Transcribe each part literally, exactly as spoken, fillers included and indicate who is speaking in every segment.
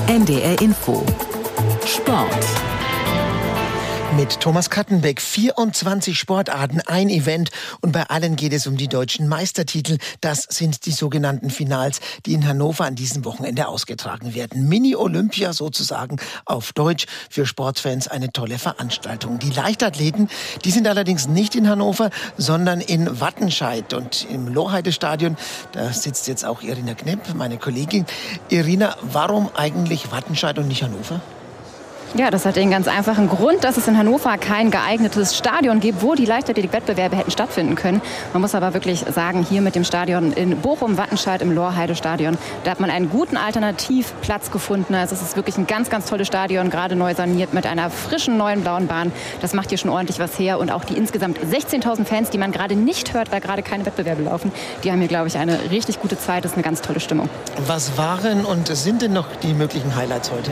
Speaker 1: N D R Info Sport.
Speaker 2: Mit Thomas Kattenbeck, vierundzwanzig Sportarten, ein Event und bei allen geht es um die deutschen Meistertitel. Das sind die sogenannten Finals, die in Hannover an diesem Wochenende ausgetragen werden. Mini-Olympia sozusagen auf Deutsch, für Sportfans eine tolle Veranstaltung. Die Leichtathleten, die sind allerdings nicht in Hannover, sondern in Wattenscheid und im Lohheide-Stadion. Da sitzt jetzt auch Irina Knepp, meine Kollegin. Irina, warum eigentlich Wattenscheid und nicht Hannover?
Speaker 3: Ja, das hat den ganz einfachen Grund, dass es in Hannover kein geeignetes Stadion gibt, wo die Leichtathletik-Wettbewerbe hätten stattfinden können. Man muss aber wirklich sagen, hier mit dem Stadion in Bochum-Wattenscheid im Lohheide-Stadion, da hat man einen guten Alternativplatz gefunden. Also es ist wirklich ein ganz, ganz tolles Stadion, gerade neu saniert mit einer frischen neuen blauen Bahn. Das macht hier schon ordentlich was her. Und auch die insgesamt sechzehntausend Fans, die man gerade nicht hört, weil gerade keine Wettbewerbe laufen, die haben hier, glaube ich, eine richtig gute Zeit. Das ist eine ganz tolle Stimmung.
Speaker 2: Was waren und sind denn noch die möglichen Highlights heute?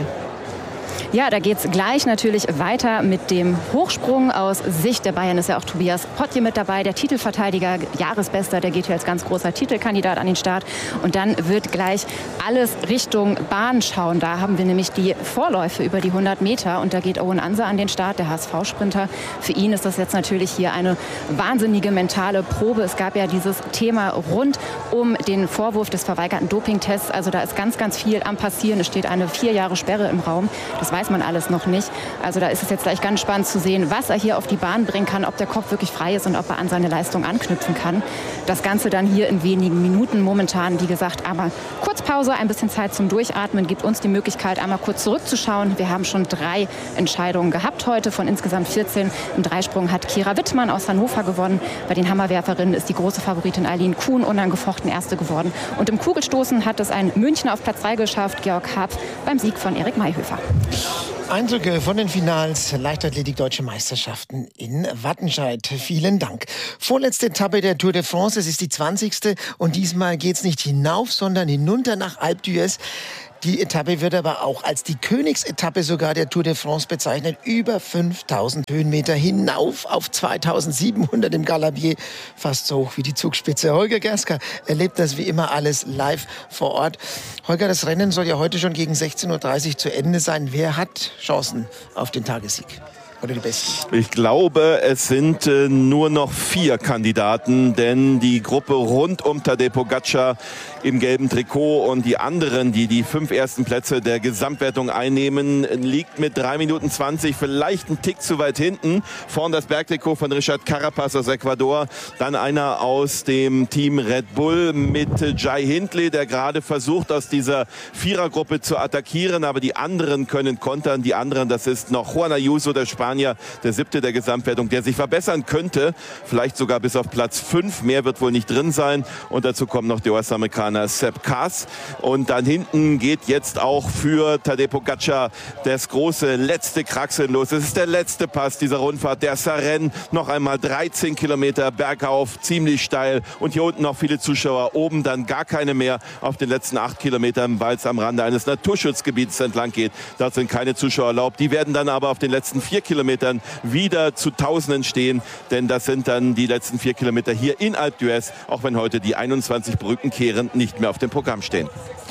Speaker 3: Ja, da geht's gleich natürlich weiter mit dem Hochsprung. Aus Sicht der Bayern ist ja auch Tobias Potje mit dabei, der Titelverteidiger, Jahresbester, der geht hier als ganz großer Titelkandidat an den Start. Und dann wird gleich alles Richtung Bahn schauen. Da haben wir nämlich die Vorläufe über die hundert Meter und da geht Owen Anser an den Start, der H S V-Sprinter. Für ihn ist das jetzt natürlich hier eine wahnsinnige mentale Probe. Es gab ja dieses Thema rund um den Vorwurf des verweigerten Dopingtests. Also da ist ganz, ganz viel am Passieren. Es steht eine vier Jahre Sperre im Raum. Das weiß man alles noch nicht. Also da ist es jetzt gleich ganz spannend zu sehen, was er hier auf die Bahn bringen kann, ob der Kopf wirklich frei ist und ob er an seine Leistung anknüpfen kann. Das Ganze dann hier in wenigen Minuten momentan, wie gesagt, aber kurz Pause, ein bisschen Zeit zum Durchatmen, gibt uns die Möglichkeit, einmal kurz zurückzuschauen. Wir haben schon drei Entscheidungen gehabt heute von insgesamt vierzehn. Im Dreisprung hat Kira Wittmann aus Hannover gewonnen. Bei den Hammerwerferinnen ist die große Favoritin Eileen Kuhn unangefochten Erste geworden. Und im Kugelstoßen hat es ein Münchner auf Platz drei geschafft, Georg Harpf, beim Sieg von Erik Mayhöfer.
Speaker 2: Eindrücke von den Finals Leichtathletik Deutsche Meisterschaften in Wattenscheid. Vielen Dank. Vorletzte Etappe der Tour de France, es ist die zwanzigste und diesmal geht's nicht hinauf, sondern hinunter nach Alpe d'Huez. Die Etappe wird aber auch als die Königsetappe sogar der Tour de France bezeichnet. Über fünftausend Höhenmeter hinauf auf zweitausendsiebenhundert im Galabier. Fast so hoch wie die Zugspitze. Holger Gerska erlebt das wie immer alles live vor Ort. Holger, das Rennen soll ja heute schon gegen sechzehn Uhr dreißig zu Ende sein. Wer hat Chancen auf den Tagessieg? Oder die Besten?
Speaker 4: Ich glaube, es sind äh, nur noch vier Kandidaten, denn die Gruppe rund um Tadej Pogačar im gelben Trikot und die anderen, die die fünf ersten Plätze der Gesamtwertung einnehmen, liegt mit drei Minuten zwanzig vielleicht einen Tick zu weit hinten. Vorn das Bergtrikot von Richard Carapaz aus Ecuador, dann einer aus dem Team Red Bull mit Jai Hindley, der gerade versucht, aus dieser Vierergruppe zu attackieren, aber die anderen können kontern. Die anderen, das ist noch Juan Ayuso, der Spanier, der siebte der Gesamtwertung, der sich verbessern könnte, vielleicht sogar bis auf Platz fünf. Mehr wird wohl nicht drin sein. Und dazu kommt noch der US-Amerikaner Sepp Kass. Und dann hinten geht jetzt auch für Tadej Pogačar das große letzte Kraxeln los. Es ist der letzte Pass dieser Rundfahrt, der Sarren. Noch einmal dreizehn Kilometer bergauf, ziemlich steil. Und hier unten noch viele Zuschauer. Oben dann gar keine mehr auf den letzten acht Kilometern, weil es am Rande eines Naturschutzgebiets entlang geht. Dort sind keine Zuschauer erlaubt. Die werden dann aber auf den letzten vier Kilometern wieder zu Tausenden stehen, denn das sind dann die letzten vier Kilometer hier in Alpe d'Huez, auch wenn heute die einundzwanzig Brückenkehren nicht mehr auf dem Programm stehen.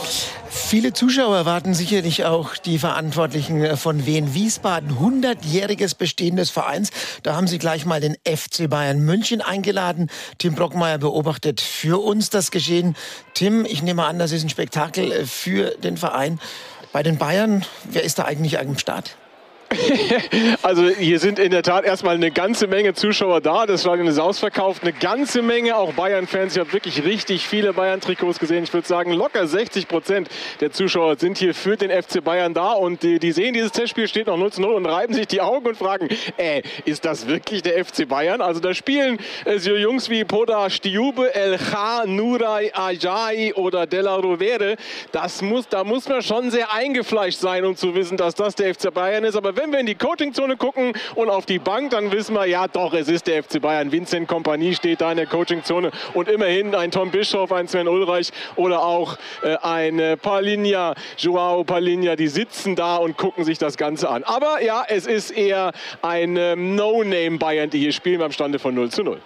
Speaker 2: Viele Zuschauer erwarten sicherlich auch die Verantwortlichen von Wien Wiesbaden, hundertjähriges Bestehen des Vereins. Da haben sie gleich mal den F C Bayern München eingeladen. Tim Brockmeier beobachtet für uns das Geschehen. Tim, ich nehme an, das ist ein Spektakel für den Verein. Bei den Bayern, wer ist da eigentlich am Start?
Speaker 5: Also hier sind in der Tat erstmal eine ganze Menge Zuschauer da. Das Stadion ist ausverkauft. Eine ganze Menge auch Bayern-Fans. Ich habe wirklich richtig viele Bayern-Trikots gesehen. Ich würde sagen, locker sechzig Prozent der Zuschauer sind hier für den F C Bayern da. Und die, die sehen, dieses Testspiel steht noch null zu null und reiben sich die Augen und fragen, äh, ist das wirklich der F C Bayern? Also da spielen äh, so Jungs wie Poda Stiube, El Kha, Nuray Ajay oder Della Rovere. Das muss, da muss man schon sehr eingefleischt sein, um zu wissen, dass das der F C Bayern ist. Aber wenn wir in die Coachingzone gucken und auf die Bank, dann wissen wir, ja doch, es ist der F C Bayern. Vincent Kompany steht da in der Coachingzone und immerhin ein Tom Bischoff, ein Sven Ulreich oder auch äh, ein äh, Palinha, Joao Palinha, die sitzen da und gucken sich das Ganze an. Aber ja, es ist eher ein äh, No-Name-Bayern, die hier spielen beim Stande von null zu null.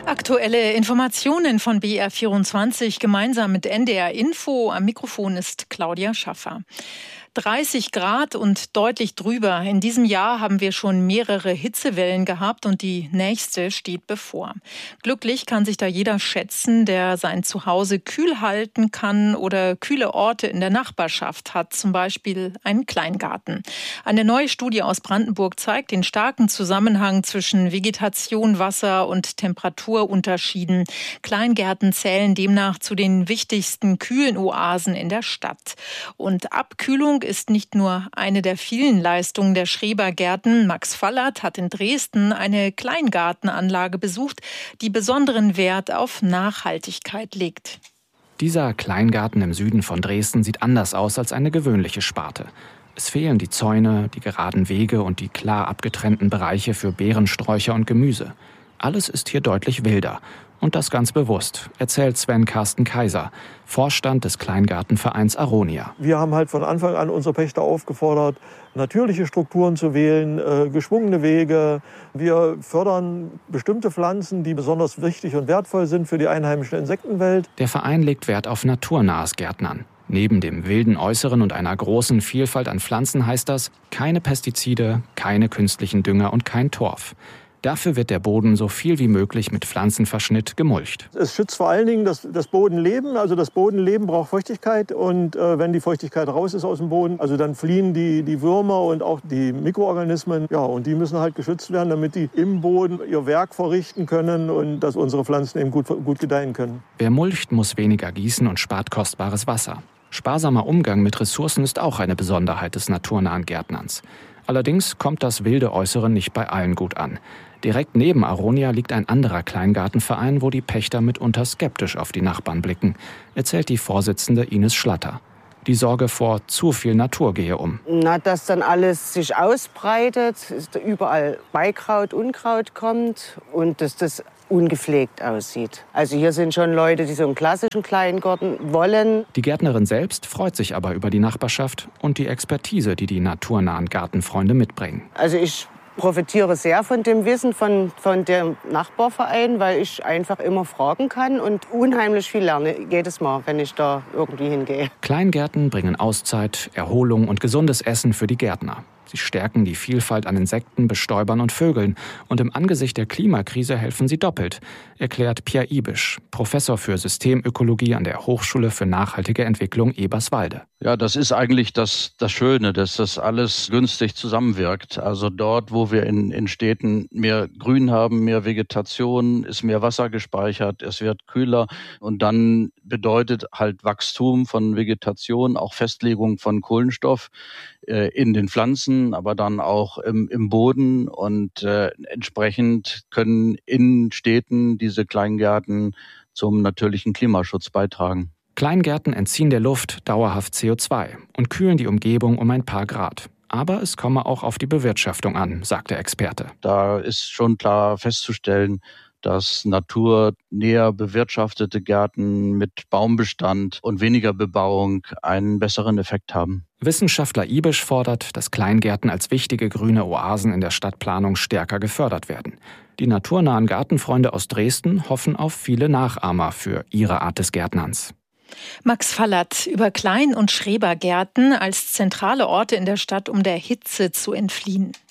Speaker 6: Aktuelle Informationen von B R vierundzwanzig gemeinsam mit N D R Info. Am Mikrofon ist Claudia Schaffer. dreißig Grad und deutlich drüber. In diesem Jahr haben wir schon mehrere Hitzewellen gehabt und die nächste steht bevor. Glücklich kann sich da jeder schätzen, der sein Zuhause kühl halten kann oder kühle Orte in der Nachbarschaft hat, zum Beispiel einen Kleingarten. Eine neue Studie aus Brandenburg zeigt den starken Zusammenhang zwischen Vegetation, Wasser und Temperaturunterschieden. Kleingärten zählen demnach zu den wichtigsten kühlen Oasen in der Stadt. Und Abkühlung ist nicht nur eine der vielen Leistungen der Schrebergärten. Max Fallert hat in Dresden eine Kleingartenanlage besucht, die besonderen Wert auf Nachhaltigkeit legt.
Speaker 7: Dieser Kleingarten im Süden von Dresden sieht anders aus als eine gewöhnliche Sparte. Es fehlen die Zäune, die geraden Wege und die klar abgetrennten Bereiche für Beerensträucher und Gemüse. Alles ist hier deutlich wilder. Und das ganz bewusst, erzählt Sven Carsten Kaiser, Vorstand des Kleingartenvereins Aronia.
Speaker 8: Wir haben halt von Anfang an unsere Pächter aufgefordert, natürliche Strukturen zu wählen, äh, geschwungene Wege. Wir fördern bestimmte Pflanzen, die besonders wichtig und wertvoll sind für die einheimische Insektenwelt.
Speaker 7: Der Verein legt Wert auf naturnahes Gärtnern. Neben dem wilden Äußeren und einer großen Vielfalt an Pflanzen heißt das, keine Pestizide, keine künstlichen Dünger und kein Torf. Dafür wird der Boden so viel wie möglich mit Pflanzenverschnitt gemulcht.
Speaker 8: Es schützt vor allen Dingen das, das Bodenleben. Also das Bodenleben braucht Feuchtigkeit. Und äh, wenn die Feuchtigkeit raus ist aus dem Boden, also dann fliehen die, die Würmer und auch die Mikroorganismen. Ja, und die müssen halt geschützt werden, damit die im Boden ihr Werk verrichten können und dass unsere Pflanzen eben gut, gut gedeihen können.
Speaker 7: Wer mulcht, muss weniger gießen und spart kostbares Wasser. Sparsamer Umgang mit Ressourcen ist auch eine Besonderheit des naturnahen Gärtnerns. Allerdings kommt das wilde Äußere nicht bei allen gut an. Direkt neben Aronia liegt ein anderer Kleingartenverein, wo die Pächter mitunter skeptisch auf die Nachbarn blicken, erzählt die Vorsitzende Ines Schlatter. Die Sorge vor zu viel Natur gehe um.
Speaker 9: Na, dass dann alles sich ausbreitet, dass überall Beikraut, Unkraut kommt und dass das ungepflegt aussieht. Also hier sind schon Leute, die so einen klassischen Kleingarten wollen.
Speaker 7: Die Gärtnerin selbst freut sich aber über die Nachbarschaft und die Expertise, die die naturnahen Gartenfreunde mitbringen.
Speaker 9: Also ich profitiere sehr von dem Wissen von, von dem Nachbarverein, weil ich einfach immer fragen kann und unheimlich viel lerne jedes Mal, wenn ich da irgendwie hingehe.
Speaker 7: Kleingärten bringen Auszeit, Erholung und gesundes Essen für die Gärtner. Sie stärken die Vielfalt an Insekten, Bestäubern und Vögeln. Und im Angesicht der Klimakrise helfen sie doppelt, erklärt Pierre Ibisch, Professor für Systemökologie an der Hochschule für nachhaltige Entwicklung Eberswalde.
Speaker 10: Ja, das ist eigentlich das, das Schöne, dass das alles günstig zusammenwirkt. Also dort, wo wir in, in Städten mehr Grün haben, mehr Vegetation, ist mehr Wasser gespeichert, es wird kühler. Und dann bedeutet halt Wachstum von Vegetation, auch Festlegung von Kohlenstoff äh, in den Pflanzen, aber dann auch im, im Boden. Und äh, entsprechend können in Städten diese Kleingärten zum natürlichen Klimaschutz beitragen.
Speaker 7: Kleingärten entziehen der Luft dauerhaft C O zwei und kühlen die Umgebung um ein paar Grad. Aber es komme auch auf die Bewirtschaftung an, sagt der Experte.
Speaker 10: Da ist schon klar festzustellen, dass naturnäher bewirtschaftete Gärten mit Baumbestand und weniger Bebauung einen besseren Effekt haben.
Speaker 7: Wissenschaftler Ibisch fordert, dass Kleingärten als wichtige grüne Oasen in der Stadtplanung stärker gefördert werden. Die naturnahen Gartenfreunde aus Dresden hoffen auf viele Nachahmer für ihre Art des Gärtnerns.
Speaker 6: Max Fallert über Klein- und Schrebergärten als zentrale Orte in der Stadt, um der Hitze zu entfliehen.